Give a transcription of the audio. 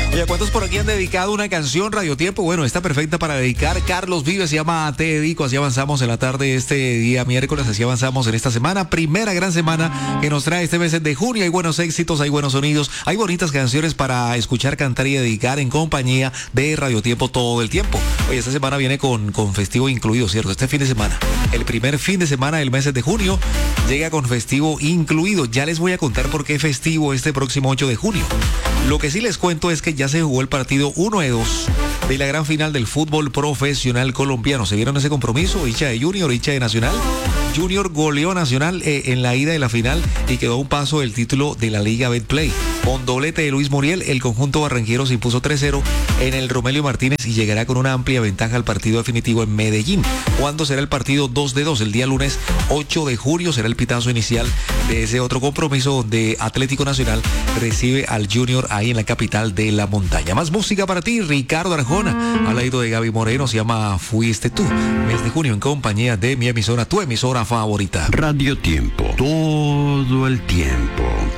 Oye, ¿cuántos por aquí han dedicado una canción Radio Tiempo? Bueno, está perfecta para dedicar. Carlos Vives se llama Te Dedico. Así avanzamos en la tarde de este día miércoles. Así avanzamos en esta semana. Primera gran semana que nos trae este mes de junio. Hay buenos éxitos, hay buenos sonidos, hay bonitas canciones para escuchar, cantar y dedicar en compañía de Radio Tiempo todo el tiempo. Oye, esta semana viene con festivo incluido, ¿cierto? Este fin de semana, el primer fin de semana del mes de junio, llega con festivo incluido. Ya les voy a contar por qué festivo este próximo 8 de junio. Lo que sí les cuento es que ya se jugó el partido 1 de 2 de la gran final del fútbol profesional colombiano. ¿Se vieron ese compromiso? Hincha de Junior, hincha de Nacional. Junior goleó Nacional en la ida de la final y quedó a un paso del título de la Liga Betplay. Con doblete de Luis Muriel, el conjunto barranquero se impuso 3-0 en el Romelio Martínez y llegará con una amplia ventaja al partido definitivo en Medellín. ¿Cuándo será el partido 2 de 2? El día lunes 8 de junio será el pitazo inicial de ese otro compromiso donde Atlético Nacional recibe al Junior ahí en la capital de la montaña. Más música para ti, Ricardo Arjona, al lado de Gaby Moreno, se llama Fuiste Tú. Mes de junio en compañía de mi emisora, tu emisora favorita. Radio Tiempo, todo el tiempo.